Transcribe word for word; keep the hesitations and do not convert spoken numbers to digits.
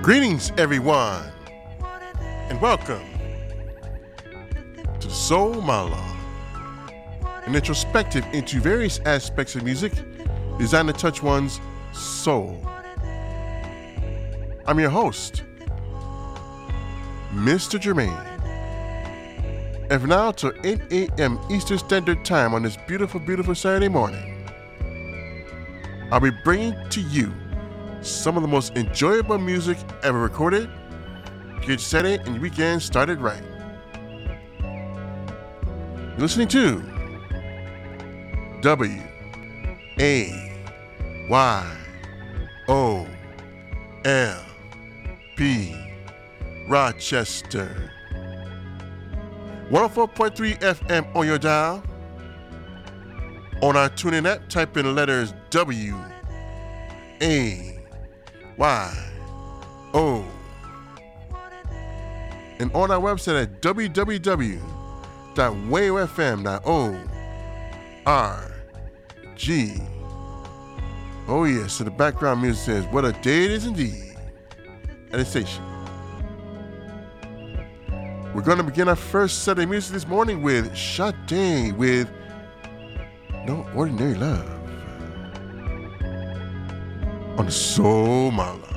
Greetings, everyone, and welcome to the Soul Monologue, an introspective into various aspects of music designed to touch one's soul. I'm your host, Mister Jermaine. And from now till eight a.m. Eastern Standard Time on this beautiful, beautiful Saturday morning, I'll be bringing to you some of the most enjoyable music ever recorded to get Saturday and your weekend started right. You're listening to W A Y O L P Rochester. one oh four point three F M on your dial. On our TuneIn app, type in the letters W A Y O. And on our website at w w w dot w a o f m dot org. Oh yes, so the background music says, "What a day it is indeed," at the station. We're going to begin our first set of music this morning with Sade with No Ordinary Love on the Soul Monologue.